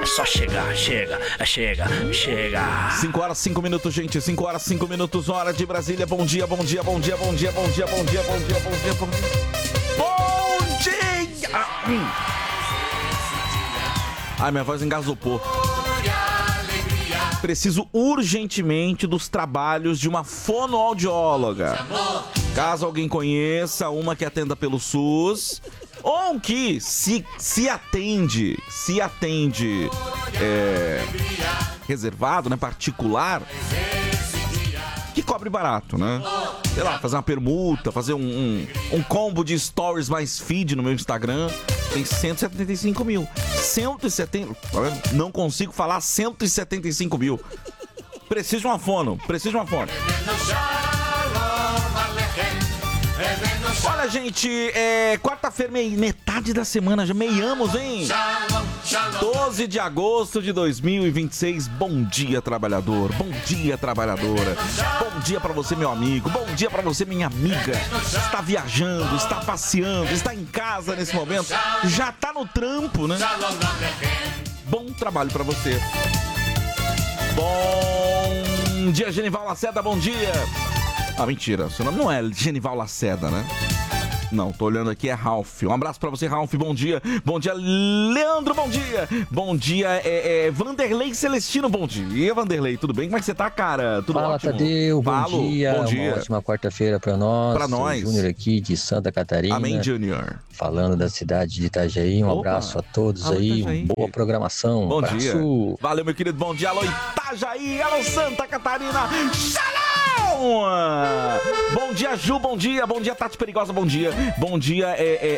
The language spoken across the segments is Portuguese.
É só chegar, chega. 5 horas, 5 minutos, gente. 5 horas, 5 minutos, hora de Brasília. Bom dia. Bom dia. Ai, minha voz engasopou. Preciso urgentemente dos trabalhos de uma fonoaudióloga. Caso alguém conheça uma que atenda pelo SUS ou que se atende reservado, né, particular, que cobre barato, né? Sei lá, fazer uma permuta, fazer um combo de stories mais feed no meu Instagram. Tem 175 mil. 170... Não consigo falar 175 mil. Preciso de uma fono. Olha, gente, quarta-feira, metade da semana, já meiamos, hein? 12 de agosto de 2026. Bom dia, trabalhador. Bom dia, trabalhadora. Bom dia pra você, meu amigo. Bom dia pra você, minha amiga. Está viajando, está passeando, está em casa nesse momento. Já tá no trampo, né? Bom trabalho pra você. Bom dia, Genival Lacerda. Bom dia. Ah, mentira. Seu nome não é Genival Lacerda, né? Não, tô olhando aqui, é Ralph. Um abraço pra você, Ralph, bom dia. Bom dia, Leandro, bom dia. Bom dia, Vanderlei Celestino, bom dia, Vanderlei, tudo bem? Como é que você tá, cara? Tudo Fala, ótimo? Tadeu, bom dia. Uma ótima quarta-feira pra nós. Pra nós. Júnior aqui de Santa Catarina. Amém, Júnior. Falando da cidade de Itajaí, um abraço a todos aí, Itajaí. Boa programação. Bom abraço. dia. Valeu, meu querido, bom dia. Alô, Itajaí, alô, Santa Catarina. Shalom! Bom dia, Ju, bom dia, Tati Perigosa, bom dia. Bom dia,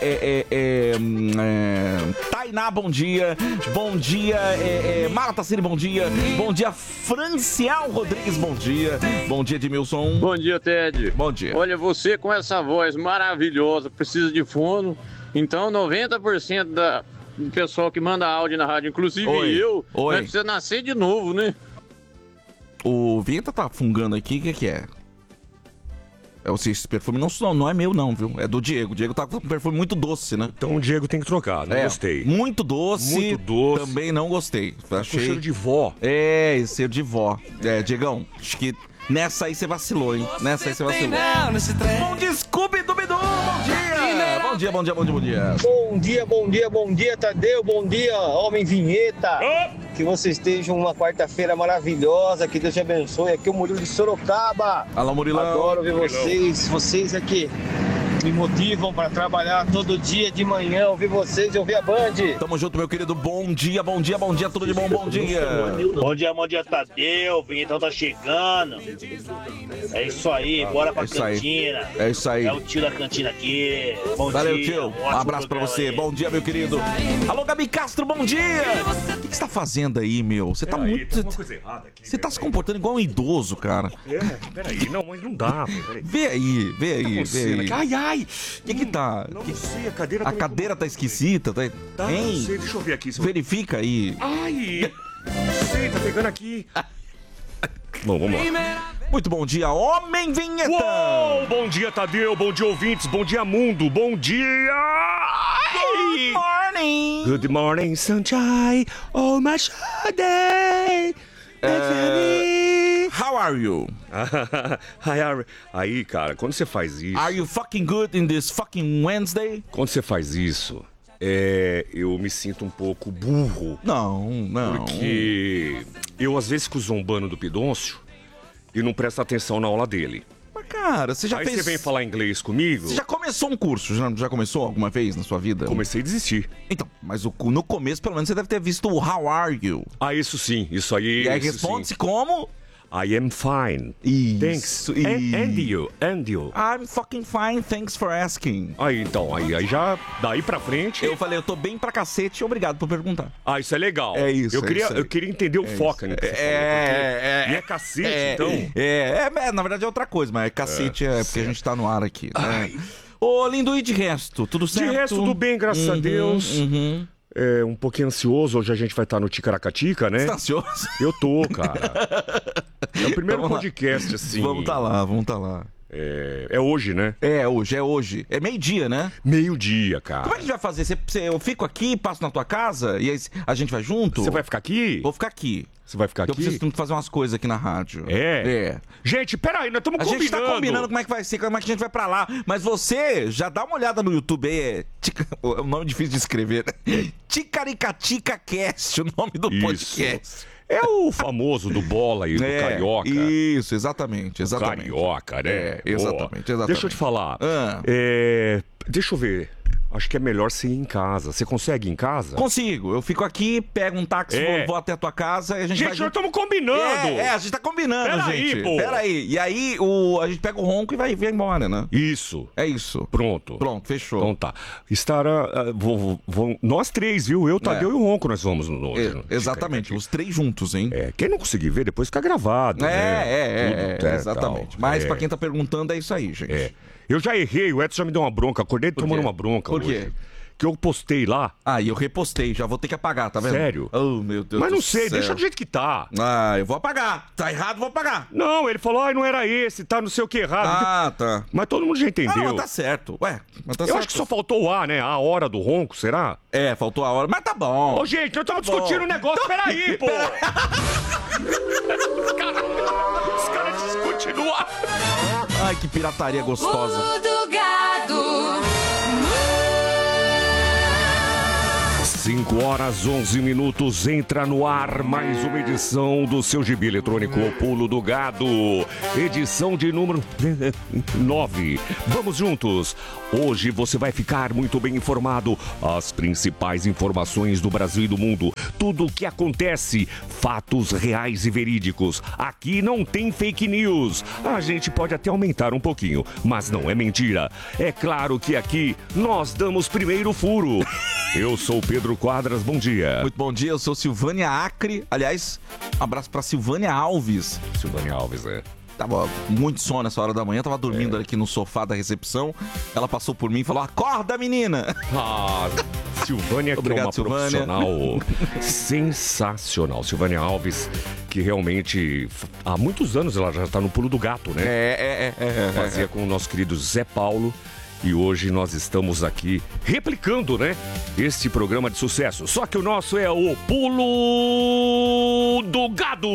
Tainá, bom dia. Bom dia, Mara Tassini, bom dia. Bom dia, Francial Rodrigues, bom dia. Bom dia, Edmilson. Bom dia, Ted. Bom dia. Olha, você com essa voz maravilhosa, precisa de fono. Então, 90% do pessoal que manda áudio na rádio, inclusive eu, vai precisar nascer de novo, né? O Vinheta tá fungando aqui, o que é? Esse perfume não é meu não, viu? É do Diego. O Diego tá com um perfume muito doce, né? Então o Diego tem que trocar, não gostei. Muito doce. Também não gostei. Achei... Com cheiro de vó. Esse cheiro de vó. Diegão, acho que nessa aí você vacilou, hein? Bom dia, Scooby-Dooby-Doo, bom dia! Bom dia, Tadeu, bom dia, Homem Vinheta. Que vocês estejam uma quarta-feira maravilhosa, que Deus te abençoe. Aqui é o Murilo de Sorocaba. Alô, Murilão. Adoro ver vocês aqui. Me motivam para trabalhar todo dia de manhã, ouvir vocês e ouvir a Band. Tamo junto, meu querido. Bom dia, tudo de bom, bom dia. Bom dia, Tadeu. O Vinhetão tá chegando. É isso aí, bora pra cantina. É isso aí. É o tio da cantina aqui. Bom Valeu, dia. tio. Um abraço pra você. Aí. Bom dia, meu querido. Alô, Gabi Castro, bom dia. O que você tá fazendo aí, meu? Você tá muito... Tem alguma coisa errada aqui. Você tá se comportando igual um idoso, cara. Peraí. Não, mas não dá, peraí. Vê aí. Ai. O que tá? Não sei, a cadeira tá esquisita, tá? Tá, não sei, deixa eu ver aqui. Verifica aí. Ai, não sei, tá pegando aqui. Bom, vamos lá. Muito bom dia, Homem Vinheta! Uou, bom dia, Tadeu, bom dia, ouvintes, bom dia, mundo, bom dia! Good morning! Good morning, sunshine, oh my day. How are you? Aí, cara, quando você faz isso... Are you fucking good in this fucking Wednesday? Quando você faz isso, eu me sinto um pouco burro. Não. Porque eu às vezes fico zombando do Pidoncio e não presto atenção na aula dele. Mas, cara, você já Aí fez... você vem falar inglês comigo? Você já começou um curso? Já começou alguma vez na sua vida? Comecei a desistir. Então, mas no começo, pelo menos, você deve ter visto o How Are You? Ah, isso sim, isso aí... E aí responde-se como... I am fine. Isso. Thanks. And you? I'm fucking fine, thanks for asking. Aí, então, aí já, daí pra frente... Eu falei, eu tô bem pra cacete, obrigado por perguntar. Ah, isso é legal. É isso, Eu queria entender o foco, né? E é cacete, então... Na verdade é outra coisa, mas cacete é porque a gente tá no ar aqui, né? Ô, lindo, e de resto, tudo certo? De resto, tudo bem, graças a Deus. Um pouquinho ansioso, hoje a gente vai estar no Ticaracatica, né? Você tá ansioso? Eu tô, cara. É o primeiro podcast, assim. Vamos tá lá. É hoje, né? É hoje. É meio-dia, né? Meio-dia, cara. Como é que a gente vai fazer? Eu fico aqui, passo na tua casa e aí a gente vai junto? Você vai ficar aqui? Vou ficar aqui. Você vai ficar aqui? Eu preciso fazer umas coisas aqui na rádio. É? Gente, peraí, nós estamos combinando. A gente tá combinando como é que vai ser, como é que a gente vai pra lá. Mas você já dá uma olhada no YouTube aí. É um nome difícil de escrever. Ticaricatica Cast, o nome do podcast. É o famoso do Bola e do Carioca. Isso, exatamente. Carioca, né? Exatamente. Deixa eu te falar. Deixa eu ver. Acho que é melhor você ir em casa. Você consegue ir em casa? Consigo. Eu fico aqui, pego um táxi, vou até a tua casa e a gente vai... Gente, nós estamos combinando. A gente tá combinando, gente. Peraí. E aí, a gente pega o ronco e vai embora, né? Isso. É isso. Pronto, fechou. Então tá. Nós três, viu? Eu, Tadeu e o Ronco nós vamos no exatamente. Os três juntos, hein? Quem não conseguir ver, depois fica gravado, exatamente. Tal. Mas pra quem tá perguntando, é isso aí, gente. Eu já errei, o Edson já me deu uma bronca, acordei tomando uma bronca hoje. Por quê? Que eu postei lá. E eu repostei, já vou ter que apagar, tá vendo? Sério? Oh, meu Deus. Mas não sei, deixa do jeito que tá. Eu vou apagar. Tá errado, vou apagar. Não, ele falou, não era esse, tá não sei o que errado. Tá. Mas todo mundo já entendeu. Mas tá certo. Eu acho que só faltou o A, né? A hora do ronco, será? Faltou a hora, mas tá bom. Ô, gente, nós estamos discutindo um negócio, peraí, pô. Os caras descontinuam. Ai, que pirataria gostosa. Pulo do Gado. 5h11, entra no ar mais uma edição do seu gibi eletrônico O Pulo do Gado, edição de número 9. Vamos juntos. Hoje você vai ficar muito bem informado. As principais informações do Brasil e do mundo. Tudo o que acontece, fatos reais e verídicos. Aqui não tem fake news. A gente pode até aumentar um pouquinho, mas não é mentira. É claro que aqui nós damos primeiro furo. Eu sou Pedro Quadras, bom dia. Muito bom dia, eu sou Silvânia Acre. Aliás, um abraço pra Silvânia Alves. Silvânia Alves, Tava muito sono nessa hora da manhã, tava dormindo aqui no sofá da recepção. Ela passou por mim e falou, acorda, menina! Silvânia, obrigado, que é uma profissional sensacional. Silvânia Alves, que realmente há muitos anos ela já tá no Pulo do Gato, né? Fazia com o nosso querido Zé Paulo. E hoje nós estamos aqui replicando, né? Este programa de sucesso. Só que o nosso é o Pulo do Gado.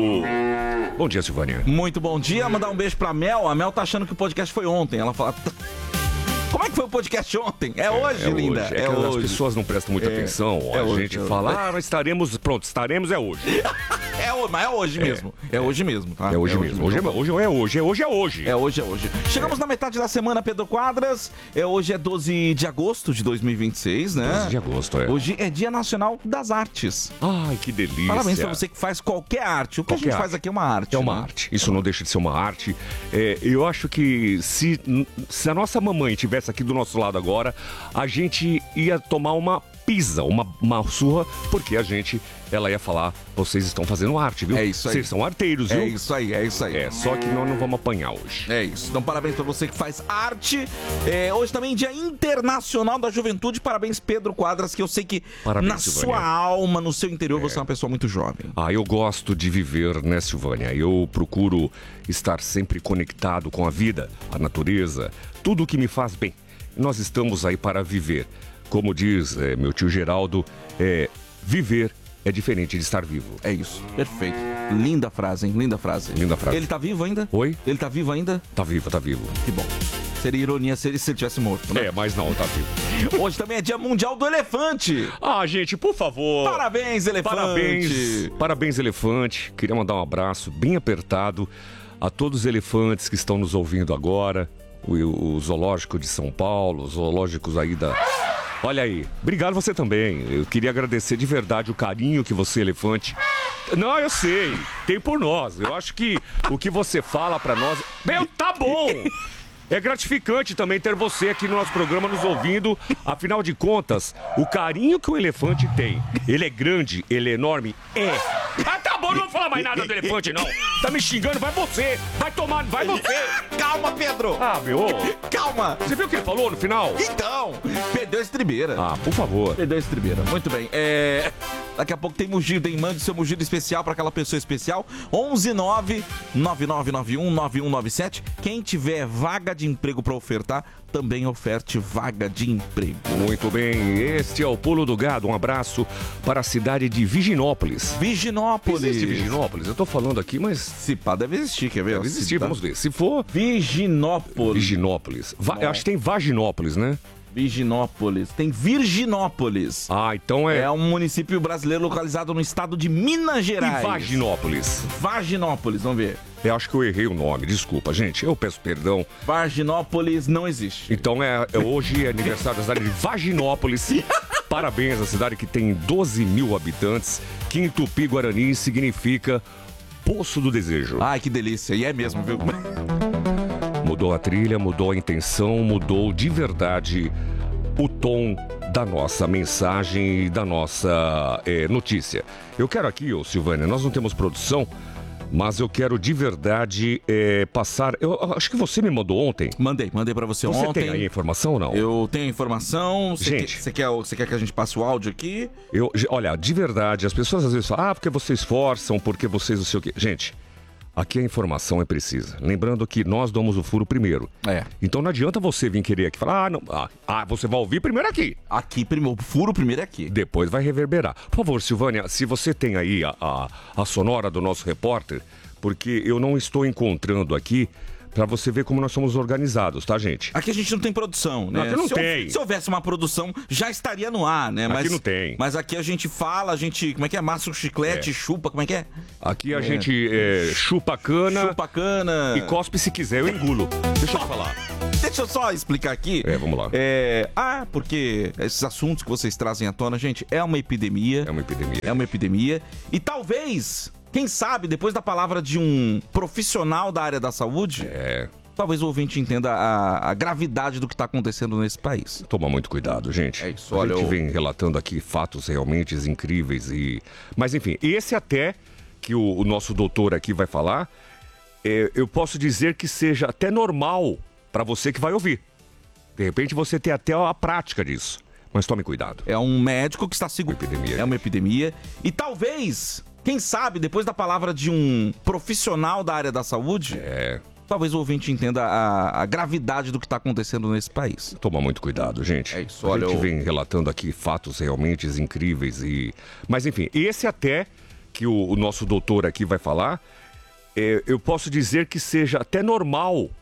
Bom dia, Silvânia. Muito bom dia. Mandar um beijo pra Mel. A Mel tá achando que o podcast foi ontem. Ela fala... Como é que foi o podcast ontem? Hoje, linda. Hoje. As pessoas não prestam muita atenção. A gente fala, nós estaremos... Pronto, estaremos hoje. Mas é hoje mesmo. É hoje mesmo, tá? É hoje mesmo. Hoje é hoje. É hoje. Chegamos na metade da semana, Pedro Quadras. Hoje é 12 de agosto de 2026, né? 12 de agosto, Hoje é Dia Nacional das Artes. Ai, que delícia. Parabéns pra você que faz qualquer arte. O que a gente faz aqui é uma arte. É uma arte. Isso não deixa de ser uma arte. Eu acho que se a nossa mamãe tivesse aqui do nosso lado agora, a gente ia tomar uma pisa, uma surra, porque ela ia falar, vocês estão fazendo arte, viu? É isso aí. Vocês são arteiros, viu? É isso aí. Só que nós não vamos apanhar hoje. É isso. Então, parabéns pra você que faz arte. Hoje também é Dia Internacional da Juventude. Parabéns, Pedro Quadras, que eu sei que na sua alma, no seu interior, você é uma pessoa muito jovem. Eu gosto de viver, né, Silvânia? Eu procuro estar sempre conectado com a vida, a natureza, tudo o que me faz bem. Nós estamos aí para viver. Como diz meu tio Geraldo, viver é diferente de estar vivo. É isso, perfeito. Linda frase, hein? Linda frase. Ele tá vivo ainda? Oi? Ele tá vivo ainda? Tá vivo. Que bom. Seria ironia se ele tivesse morto, né? Mas não, tá vivo. Hoje também é Dia Mundial do Elefante. Gente, por favor. Parabéns, elefante. Parabéns, elefante. Queria mandar um abraço bem apertado a todos os elefantes que estão nos ouvindo agora. O zoológico de São Paulo, os zoológicos aí da... Olha aí, obrigado você também. Eu queria agradecer de verdade o carinho que você, elefante... Não, eu sei, tem por nós. Eu acho que o que você fala pra nós... Tá bom! É gratificante também ter você aqui no nosso programa nos ouvindo. Afinal de contas, o carinho que o elefante tem, ele é grande, ele é enorme, tá bom, não vou falar mais nada do elefante, não. Tá me xingando, vai você. Vai você. Calma, Pedro. Meu. Calma. Você viu o que ele falou no final? Então, perdeu a estribeira. Por favor. Perdeu a estribeira. Muito bem. Daqui a pouco tem mugido, hein? Mande seu mugido especial para aquela pessoa especial. 119-9991-9197. Quem tiver vaga de emprego para ofertar, também oferte vaga de emprego. Muito bem, este é o Pulo do Gado. Um abraço para a cidade de Viginópolis. Viginópolis. Existe Viginópolis? Eu tô falando aqui, mas... Se pá, deve existir, quer ver? Deve existir, vamos ver. Se for... Viginópolis. Viginópolis. Eu acho que tem Vaginópolis, né? Viginópolis. Tem Virginópolis. Ah, então é... É um município brasileiro localizado no estado de Minas Gerais. E Vaginópolis? Vaginópolis, vamos ver. Eu acho que eu errei o nome, desculpa, gente. Eu peço perdão. Vaginópolis não existe. Então hoje é aniversário da cidade de Vaginópolis. Parabéns à cidade que tem 12 mil habitantes, que em Tupi-Guarani significa Poço do Desejo. Ai, que delícia. E é mesmo, viu? Mudou a trilha, mudou a intenção, mudou de verdade o tom da nossa mensagem e da nossa notícia. Eu quero aqui, Silvânia, nós não temos produção, mas eu quero de verdade passar... Eu acho que você me mandou ontem. Mandei pra você ontem. Você tem aí a informação ou não? Eu tenho a informação. Gente... Você quer que a gente passe o áudio aqui? Olha, de verdade, as pessoas às vezes falam, porque vocês forçam, porque vocês não sei o quê. Gente... Aqui a informação é precisa. Lembrando que nós damos o furo primeiro. Então não adianta você vir querer aqui falar, você vai ouvir primeiro aqui. Aqui, o furo primeiro é aqui. Depois vai reverberar. Por favor, Silvânia, se você tem aí a sonora do nosso repórter, porque eu não estou encontrando aqui, pra você ver como nós somos organizados, tá, gente? Aqui a gente não tem produção, né? Aqui não tem. Se houvesse uma produção, já estaria no ar, né? Aqui não tem. Mas aqui a gente fala, como é que é? Massa o chiclete, chupa, como é que é? Aqui a gente chupa cana. Chupa cana. E cospe se quiser, eu engulo. Deixa eu te falar. Deixa eu só explicar aqui. Vamos lá. Porque esses assuntos que vocês trazem à tona, gente, é uma epidemia. É uma epidemia. É uma epidemia. E talvez... Quem sabe, depois da palavra de um profissional da área da saúde, talvez o ouvinte entenda a gravidade do que está acontecendo nesse país. Toma muito cuidado, gente. É isso, a gente vem relatando aqui fatos realmente incríveis Mas enfim, esse até que o nosso doutor aqui vai falar, eu posso dizer que seja até normal para você que vai ouvir. De repente você tem até a prática disso. Mas tome cuidado. É um médico que está seguro. É uma epidemia. E talvez... Quem sabe, depois da palavra de um profissional da área da saúde, talvez o ouvinte entenda a gravidade do que está acontecendo nesse país. Toma muito cuidado, gente. É isso, a gente vem relatando aqui fatos realmente incríveis Mas enfim, esse até que o nosso doutor aqui vai falar, eu posso dizer que seja até normal